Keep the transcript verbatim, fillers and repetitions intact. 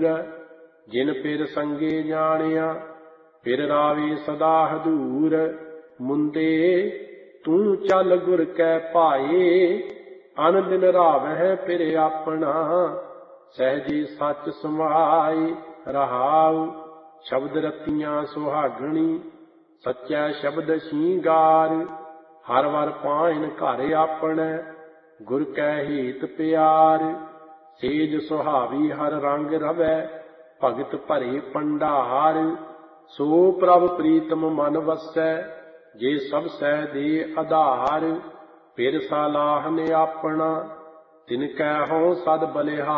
ਦੂਰ। ਜਿਨ ਪਿਰ ਸੰਗੇ ਜਾਣਿਆ ਪਿਰ ਰਾਵੇ ਸਦਾ ਹਦੂਰ। ਮੁੰਦੇ ਤੂੰ ਚੱਲ ਗੁਰ ਕੈ ਭਾਏ ਅਨ ਦਿਨ ਰਾਵਹਿ ਪਿਰ ਆਪਣਾ। ਸਹਿਜੇ ਸੱਚ ਸਮਾਏ ਰਹਾਉ ਸ਼ਬਦ ਰਤੀਆਂ ਸੁਹਾਗਣੀ। ਸੱਚੈ ਸ਼ਬਦ ਸ਼ਿੰਗਾਰ ਹਰ ਵਰ ਪਾਇਨ ਘਰ ਆਪਣੈ। ਗੁਰ ਕੈ ਹੇਤ ਪਿਆਰ ਸੇਜ ਸੁਹਾਵੀ ਹਰ ਰੰਗ ਰਵੈ। ਭਗਤ ਭਰੇ ਭੰਡਾਰ ਸੋ ਪ੍ਰਭ ਪ੍ਰੀਤਮ ਮਨ ਵਸੈ। ਜੇ ਸਭ ਸਹਿ ਦੇ ਆਧਾਰ। ਫਿਰ ਸਾਲਾਹਨ ਆਪਣਾ ਤਿਨ ਕੈ ਹਉ ਸਦ ਬਲਿਹਾਰ।